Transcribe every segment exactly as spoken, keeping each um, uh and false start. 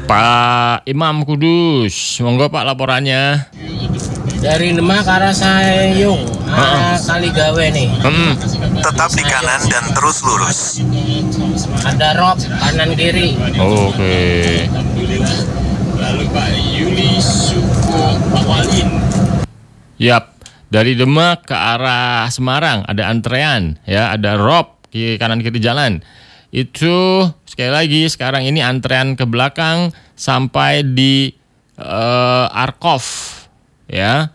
Pak Imam Kudus, monggo Pak laporannya. Dari Demak ke arah Sayung, arah Kaligawe nih. Hmm. Tetap di kanan dan terus lurus. Ada rob kanan kiri. Oke. Lalu Pak Yuli Suko Pak Walin. Yap, dari Demak ke arah Semarang ada antrean ya, ada rob di kanan kiri jalan. Itu sekali lagi sekarang ini antrean ke belakang sampai di uh, Arkov ya.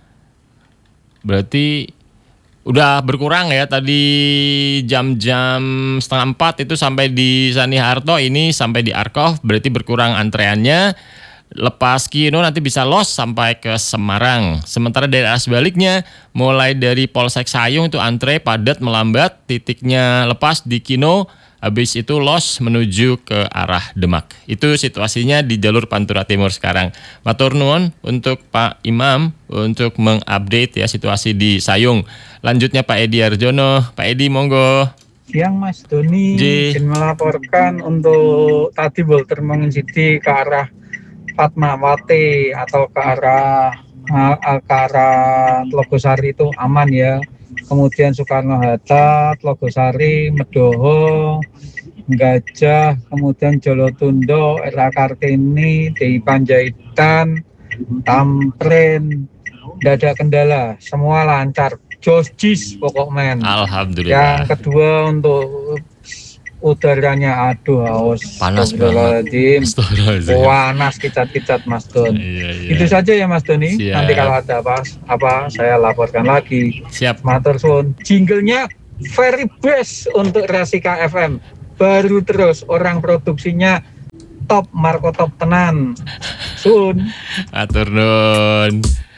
Berarti udah berkurang ya, tadi jam-jam setengah empat itu sampai di Sani Harto, ini sampai di Arkov, berarti berkurang antreannya. Lepas Kino nanti bisa los sampai ke Semarang. Sementara dari arah sebaliknya, mulai dari Polsek Sayung itu antre padat melambat, titiknya lepas di Kino, habis itu los menuju ke arah Demak. Itu situasinya di jalur Pantura Timur sekarang. Matur nuwun untuk Pak Imam untuk mengupdate ya situasi di Sayung. Lanjutnya Pak Edi Arjono. Pak Edi monggo. Siang Mas Doni, izin melaporkan untuk tadi Bolter Mengensidi ke arah Fatmawati atau ke arah ke arah Tlogosari itu aman ya. Kemudian Soekarno-Hatta, Tlogosari, Medoho, Gajah, kemudian Jolotundo, R A Kartini, D I Panjaitan, Tamrin, tidak ada kendala, semua lancar. Jojis pokok men. Alhamdulillah. Yang kedua untuk udaranya, aduh haus, panas banget, panas kicat-kicat Mas Don. Iya, iya. Itu saja ya Mas Doni. Siap. Nanti kalau ada apa apa saya laporkan lagi. Siap. Matur suwun. Jinglenya very best untuk Rasika F M, baru terus orang produksinya top, Marco top tenan. Sun. Matur nuwun.